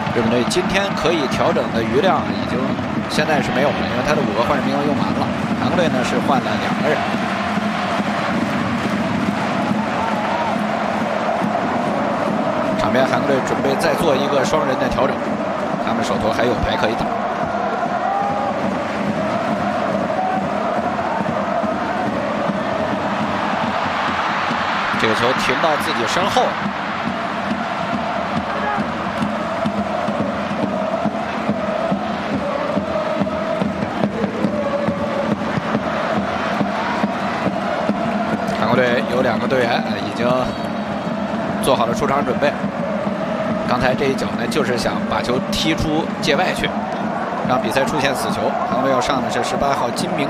日本队今天可以调整的余量已经现在是没有了，因为他的5个换人名额用完了。韩国队呢是换了2个人。场边韩国队准备再做一个双人的调整，他们手头还有牌可以打。这个球停到自己身后。韩国队有2个队员已经做好了出场准备。刚才这一脚呢，就是想把球踢出界外去，让比赛出现死球。韩国队要上的是18号金明